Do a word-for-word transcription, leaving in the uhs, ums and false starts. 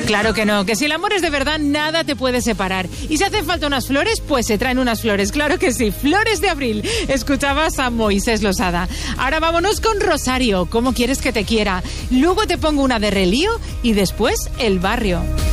Claro que no, que si el amor es de verdad, nada te puede separar. Y si hacen falta unas flores, pues se traen unas flores. Claro que sí, Flores de Abril. Escuchabas a Moisés Losada. Ahora vámonos con Rosario. ¿Cómo quieres que te quiera? Luego te pongo una de Relío y después El Barrio.